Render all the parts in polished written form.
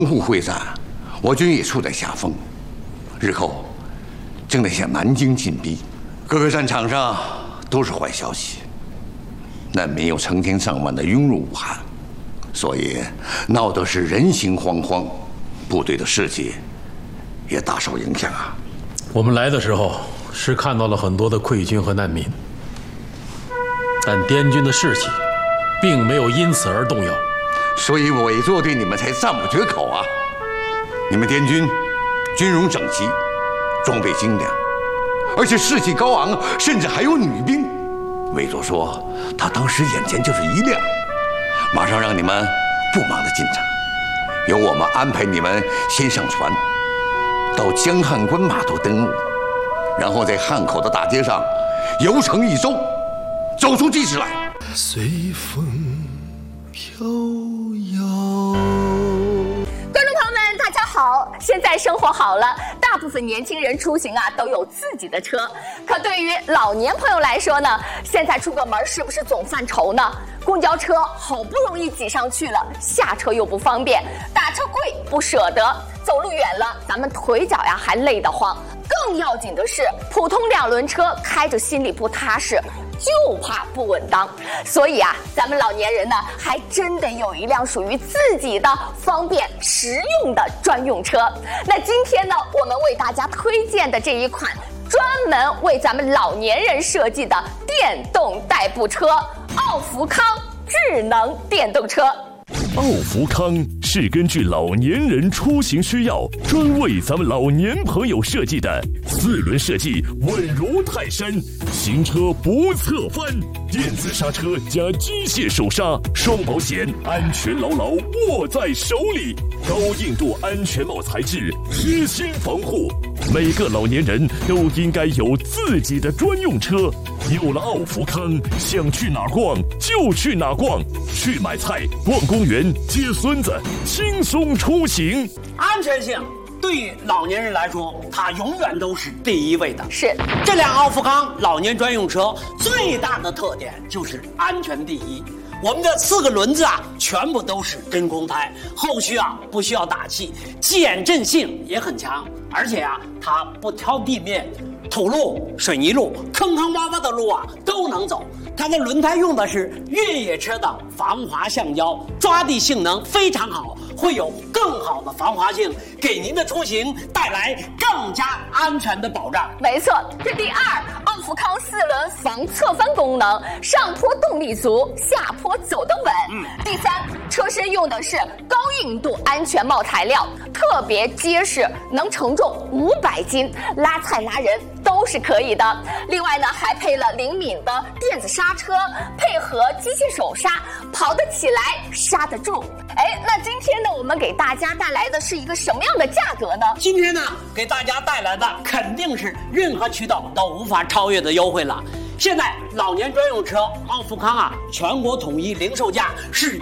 沪会战，我军也处在下风，日后正在向南京进逼，各个战场上都是坏消息，难民有成千上万的涌入武汉，所以闹得是人心惶惶，部队的士气也大受影响啊。 我们来的时候是看到了很多的溃军和难民，但滇军的士气并没有因此而动摇， 所以委座对你们才赞不绝口啊！你们滇军军容整齐，装备精良，而且士气高昂，甚至还有女兵。委座说他当时眼前就是一亮，马上让你们不忙的进场，由我们安排你们先上船，到江汉关码头登陆，然后在汉口的大街上游城一周，走出历史来。 随风飘摇。 观众朋友们，大家好！现在生活好了，大部分年轻人出行都有自己的车。可对于老年朋友来说呢，现在出个门是不是总犯愁呢？公交车好不容易挤上去了，下车又不方便，打车贵不舍得，走路远了咱们腿脚还累得慌。更要紧的是，普通2轮车开着心里不踏实，就怕不稳当。所以咱们老年人呢，还真得有一辆属于自己的方便实用的专用车。那今天呢，我们为大家推荐的这一款专门为咱们老年人设计的电动代步车——奥福康智能电动车。 奥福康是根据老年人出行需要，专为咱们老年朋友设计的4轮设计，稳如泰山，行车不侧翻，电子刹车加机械手刹，双保险，安全牢牢握在手里，高硬度安全帽材质，贴心防护。每个老年人都应该有自己的专用车，有了奥福康，想去哪逛就去哪逛，去买菜、逛公园、接孙子，轻松出行。 安全性对于老年人来说，它永远都是第一位的。 是这辆奥福康老年专用车最大的特点就是安全第一。我们的4个轮子全部都是真空胎，后续不需要打气，减震性也很强，而且它不挑地面，土路、水泥路、坑坑洼洼的路都能走。它的轮胎用的是越野车的防滑橡胶，抓地性能非常好，会有更好的防滑性，给您的出行带来更加安全的保障。 没错，这第2，奥福康4轮防侧翻功能，上坡动力足，下坡走得稳。第3，车身用的是高硬度安全帽材料，特别结实，能承重500斤，拉菜拉人都是可以的。另外呢，还配了灵敏的电子刹车，配合机械手刹，跑得起来，刹得住。那今天呢，我们给大家带来的是一个什么样的价格呢？ 今天呢，给大家带来的肯定是任何渠道都无法超越的优惠了。现在老年专用车奥福康全国统一零售价是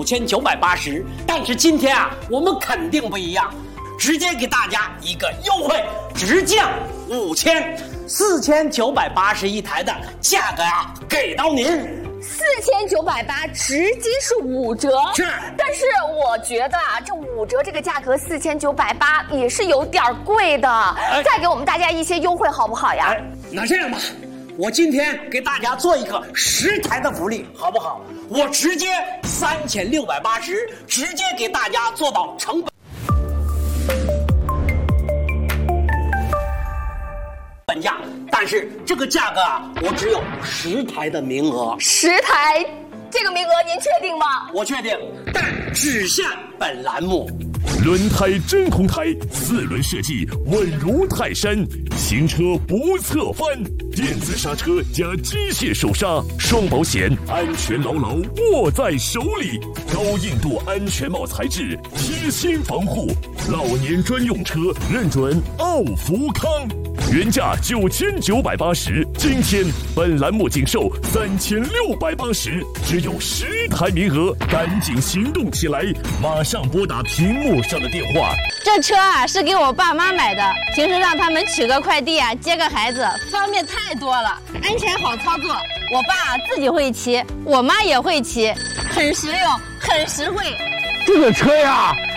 9980，但是今天我们肯定不一样，直接给大家一个优惠，直降5000，4980一台的价格给到您。 4980直接是5折， 是。 但是我觉得这5折这个价格4980也是有点贵的，再给我们大家一些优惠好不好呀？ 那这样吧，我今天给大家做一个10台的福利，好不好？我直接3680，直接给大家做到成本价，但是这个价格我只有10台的名额。 10台，这个名额您确定吗？ 我确定，但只限本栏目。 轮胎真空胎，4轮设计，稳如泰山，行车不侧翻，电子刹车加机械手刹，双保险，安全牢牢握在手里，高硬度安全帽材质，贴心防护，老年专用车认准奥福康，原价9980，今天本栏目仅售3680，只有10台名额，赶紧行动起来，马上拨打屏幕上的电话。 这车是给我爸妈买的，平时让他们取个快递接个孩子，方便太多了，安全好操作。我爸自己会骑，我妈也会骑，很实用，很实惠。 这个车